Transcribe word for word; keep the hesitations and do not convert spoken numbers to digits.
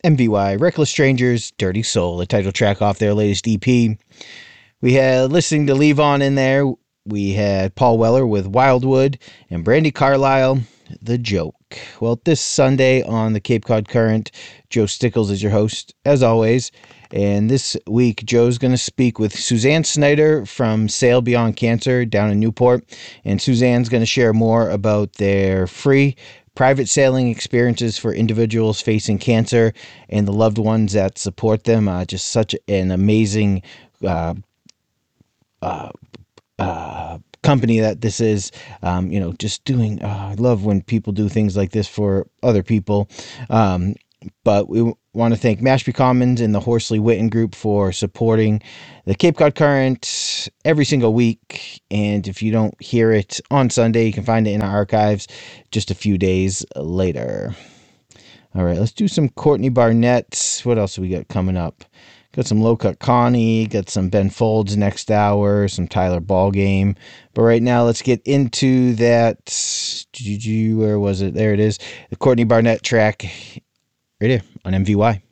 M V Y, Reckless Strangers, Dirty Soul, the title track off their latest E P. We had Listening to Levon in there. We had Paul Weller with Wildwood and Brandy Carlisle, The Joke. Well, this Sunday on the Cape Cod Current, Joe Stickles is your host, as always. And this week, Joe's going to speak with Suzanne Snyder from Sail Beyond Cancer down in Newport. And Suzanne's going to share more about their free private sailing experiences for individuals facing cancer and the loved ones that support them. Uh, just such an amazing uh, uh, uh, company that this is. Um, you know, just doing, uh, I love when people do things like this for other people. Um, but we want to thank Mashpee Commons and the Horsley Witten Group for supporting the Cape Cod Current every single week. And if you don't hear it on Sunday, you can find it in our archives just a few days later. All right, let's do some Courtney Barnett. What else do we got coming up? Got some Low Cut Connie, got some Ben Folds next hour, some Tyler Ballgame. But right now, let's get into that. Where was it? There it is. The Courtney Barnett track right here on M V Y.